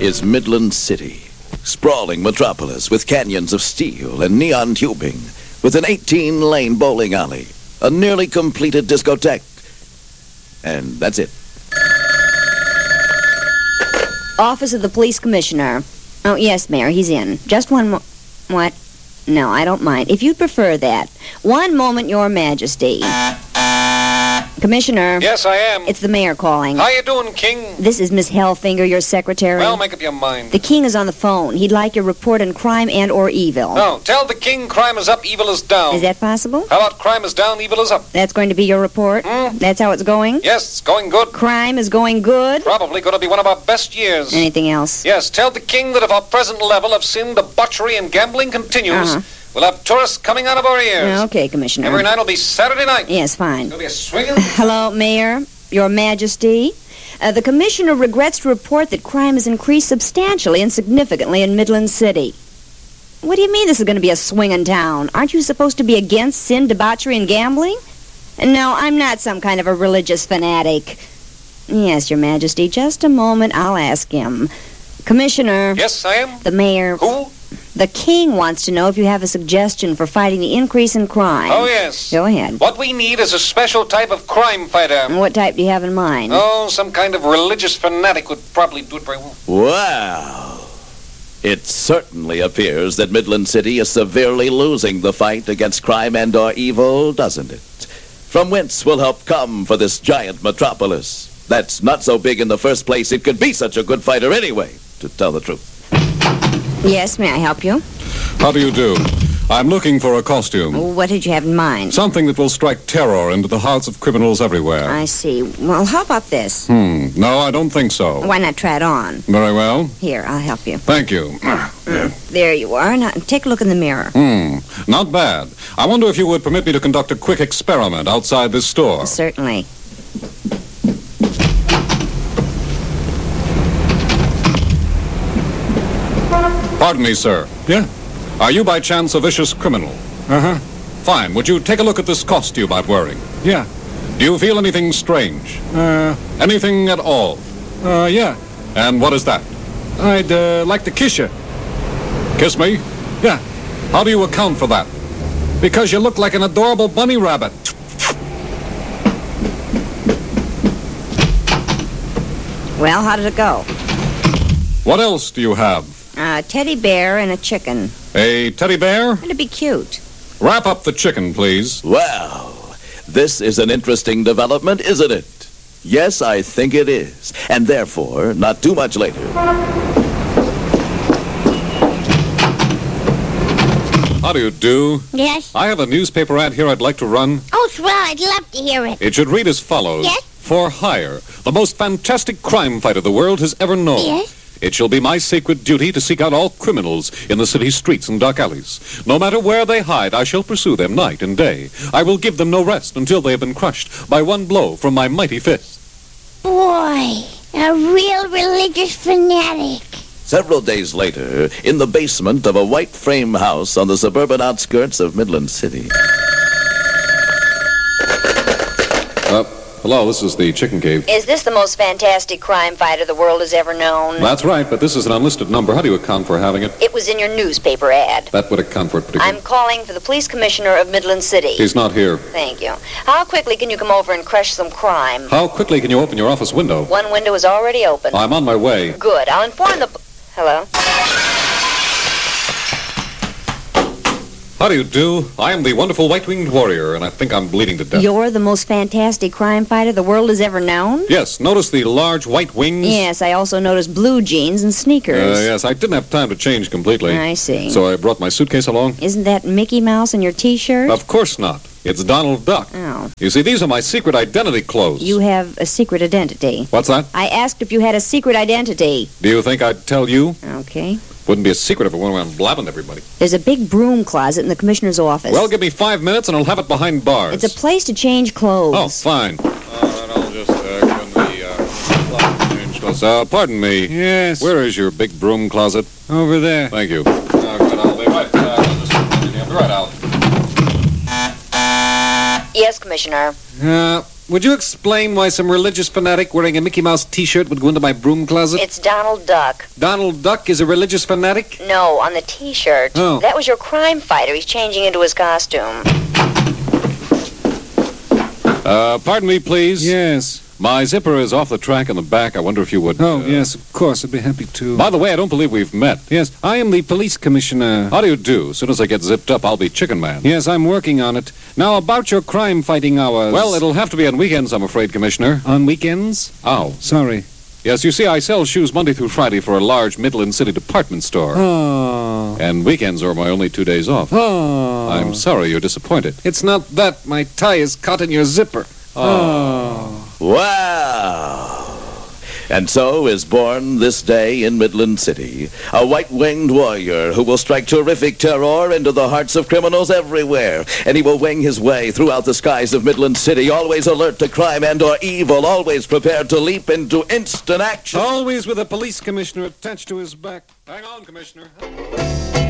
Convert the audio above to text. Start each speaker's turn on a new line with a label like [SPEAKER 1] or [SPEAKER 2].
[SPEAKER 1] is Midland City. Sprawling metropolis with canyons of steel and neon tubing, with an 18-lane bowling alley, a nearly completed discotheque. And that's it.
[SPEAKER 2] Office of the Police Commissioner. Oh, yes, Mayor, he's in. Just one What? No, I don't mind. If you'd prefer that. One moment, Your Majesty. Commissioner.
[SPEAKER 3] Yes, I am.
[SPEAKER 2] It's the mayor calling.
[SPEAKER 3] How you doing, King?
[SPEAKER 2] This is Miss Hellfinger, your secretary.
[SPEAKER 3] Well, make up your mind.
[SPEAKER 2] The king is on the phone. He'd like your report on crime and or evil.
[SPEAKER 3] No, tell the king crime is up, evil is down.
[SPEAKER 2] Is that possible?
[SPEAKER 3] How about crime is down, evil is up?
[SPEAKER 2] That's going to be your report? That's how it's going?
[SPEAKER 3] Yes, it's going good.
[SPEAKER 2] Crime is going good?
[SPEAKER 3] Probably going to be one of our best years.
[SPEAKER 2] Anything else?
[SPEAKER 3] Yes, tell the king that if our present level of sin, debauchery, and gambling continues, we'll have tourists coming out of our ears.
[SPEAKER 2] Okay, Commissioner.
[SPEAKER 3] Every night will be Saturday night.
[SPEAKER 2] Yes, fine.
[SPEAKER 3] It'll be a swinging...
[SPEAKER 2] Hello, Mayor, Your Majesty. The Commissioner regrets to report that crime has increased substantially and significantly in Midland City. What do you mean this is going to be a swinging town? Aren't you supposed to be against sin, debauchery, and gambling? No, I'm not some kind of a religious fanatic. Yes, Your Majesty, just a moment, I'll ask him. Commissioner.
[SPEAKER 3] Yes, I am.
[SPEAKER 2] The mayor.
[SPEAKER 3] Who?
[SPEAKER 2] The king wants to know if you have a suggestion for fighting the increase in crime.
[SPEAKER 3] Oh, yes.
[SPEAKER 2] Go ahead.
[SPEAKER 3] What we need is a special type of crime fighter.
[SPEAKER 2] And what type do you have in mind?
[SPEAKER 3] Oh, some kind of religious fanatic would probably do it very well.
[SPEAKER 1] Well, it certainly appears that Midland City is severely losing the fight against crime and or evil, doesn't it? From whence will help come for this giant metropolis that's not so big in the first place it could be such a good fighter anyway, to tell the truth.
[SPEAKER 2] Yes, may I help you?
[SPEAKER 4] How do you do? I'm looking for a costume.
[SPEAKER 2] What did you have in mind?
[SPEAKER 4] Something that will strike terror into the hearts of criminals everywhere.
[SPEAKER 2] I see. Well, how about this?
[SPEAKER 4] No, I don't think so.
[SPEAKER 2] Why not try it on?
[SPEAKER 4] Very well.
[SPEAKER 2] Here, I'll help you.
[SPEAKER 4] Thank you.
[SPEAKER 2] There you are. Now, take a look in the mirror.
[SPEAKER 4] Not bad. I wonder if you would permit me to conduct a quick experiment outside this store.
[SPEAKER 2] Certainly.
[SPEAKER 4] Pardon me, sir.
[SPEAKER 5] Yeah?
[SPEAKER 4] Are you by chance a vicious criminal?
[SPEAKER 5] Uh-huh.
[SPEAKER 4] Fine. Would you take a look at this costume I'm wearing?
[SPEAKER 5] Yeah.
[SPEAKER 4] Do you feel anything strange? Anything at all?
[SPEAKER 5] Yeah.
[SPEAKER 4] And what is that?
[SPEAKER 5] I'd like to kiss you.
[SPEAKER 4] Kiss me?
[SPEAKER 5] Yeah.
[SPEAKER 4] How do you account for that?
[SPEAKER 5] Because you look like an adorable bunny rabbit.
[SPEAKER 2] Well, how did it go?
[SPEAKER 4] What else do you have?
[SPEAKER 2] A teddy bear and a chicken.
[SPEAKER 4] A teddy bear?
[SPEAKER 2] It'd be cute.
[SPEAKER 4] Wrap up the chicken, please.
[SPEAKER 1] Well, this is an interesting development, isn't it? Yes, I think it is. And therefore, not too much later.
[SPEAKER 4] How do you do?
[SPEAKER 6] Yes?
[SPEAKER 4] I have a newspaper ad here I'd like to run.
[SPEAKER 6] Oh, swell, I'd love to hear it.
[SPEAKER 4] It should read as follows.
[SPEAKER 6] Yes?
[SPEAKER 4] For hire, the most fantastic crime fighter the world has ever known.
[SPEAKER 6] Yes?
[SPEAKER 4] It shall be my sacred duty to seek out all criminals in the city's streets and dark alleys. No matter where they hide, I shall pursue them night and day. I will give them no rest until they have been crushed by one blow from my mighty fist.
[SPEAKER 6] Boy, a real religious fanatic.
[SPEAKER 1] Several days later, in the basement of a white frame house on the suburban outskirts of Midland City.
[SPEAKER 4] Hello, this is the Chicken Cave.
[SPEAKER 2] Is this the most fantastic crime fighter the world has ever known?
[SPEAKER 4] That's right, but this is an unlisted number. How do you account for having it?
[SPEAKER 2] It was in your newspaper ad.
[SPEAKER 4] That would account for it pretty good.
[SPEAKER 2] I'm calling for the police commissioner of Midland City.
[SPEAKER 4] He's not here.
[SPEAKER 2] Thank you. How quickly can you come over and crush some crime?
[SPEAKER 4] How quickly can you open your office window?
[SPEAKER 2] One window is already open.
[SPEAKER 4] I'm on my way.
[SPEAKER 2] Good. I'll inform the... Hello?
[SPEAKER 4] How do you do? I am the wonderful white-winged warrior, and I think I'm bleeding to death.
[SPEAKER 2] You're the most fantastic crime fighter the world has ever known?
[SPEAKER 4] Yes, notice the large white wings?
[SPEAKER 2] Yes, I also noticed blue jeans and sneakers.
[SPEAKER 4] Yes, I didn't have time to change completely.
[SPEAKER 2] I see.
[SPEAKER 4] So I brought my suitcase along?
[SPEAKER 2] Isn't that Mickey Mouse in your T-shirt?
[SPEAKER 4] Of course not. It's Donald Duck.
[SPEAKER 2] Oh.
[SPEAKER 4] You see, these are my secret identity clothes.
[SPEAKER 2] You have a secret identity.
[SPEAKER 4] What's that?
[SPEAKER 2] I asked if you had a secret identity.
[SPEAKER 4] Do you think I'd tell you?
[SPEAKER 2] Okay.
[SPEAKER 4] Wouldn't be a secret if I went around blabbing to everybody.
[SPEAKER 2] There's a big broom closet in the commissioner's office.
[SPEAKER 4] Well, give me 5 minutes and I'll have it behind bars.
[SPEAKER 2] It's a place to change clothes.
[SPEAKER 4] Oh, fine. All right, I'll just go in the closet change clothes. Pardon me.
[SPEAKER 5] Yes.
[SPEAKER 4] Where is your big broom closet?
[SPEAKER 5] Over there.
[SPEAKER 4] Thank you. Good, I'll be right back. I'll just be right out.
[SPEAKER 2] Yes, Commissioner.
[SPEAKER 5] would you explain why some religious fanatic wearing a Mickey Mouse T-shirt would go into my broom closet?
[SPEAKER 2] It's Donald Duck.
[SPEAKER 5] Donald Duck is a religious fanatic?
[SPEAKER 2] No, on the T-shirt.
[SPEAKER 5] Oh.
[SPEAKER 2] That was your crime fighter. He's changing into his costume.
[SPEAKER 4] Pardon me, please.
[SPEAKER 5] Yes.
[SPEAKER 4] My zipper is off the track in the back. I wonder if you would...
[SPEAKER 5] Oh, yes, of course. I'd be happy to.
[SPEAKER 4] By the way, I don't believe we've met.
[SPEAKER 5] Yes, I am the police commissioner.
[SPEAKER 4] How do you do? As soon as I get zipped up, I'll be Chicken Man.
[SPEAKER 5] Yes, I'm working on it. Now, about your crime-fighting hours.
[SPEAKER 4] Well, it'll have to be on weekends, I'm afraid, Commissioner.
[SPEAKER 5] On weekends?
[SPEAKER 4] Ow.
[SPEAKER 5] Sorry.
[SPEAKER 4] Yes, you see, I sell shoes Monday through Friday for a large Midland City department store.
[SPEAKER 5] Oh.
[SPEAKER 4] And weekends are my only 2 days off.
[SPEAKER 5] Oh.
[SPEAKER 4] I'm sorry you're disappointed.
[SPEAKER 5] It's not that. My tie is caught in your zipper. Oh.
[SPEAKER 1] Wow! And so is born this day in Midland City a white-winged warrior who will strike terrific terror into the hearts of criminals everywhere. And he will wing his way throughout the skies of Midland City, always alert to crime and or evil, always prepared to leap into instant action.
[SPEAKER 5] Always with a police commissioner attached to his back.
[SPEAKER 4] Hang on, Commissioner.